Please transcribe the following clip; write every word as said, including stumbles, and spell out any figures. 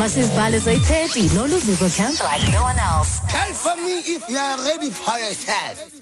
Masizibhale zoyi-thirty. Lolu Zuko camp like no one else. Tell for me if you are ready for yourself.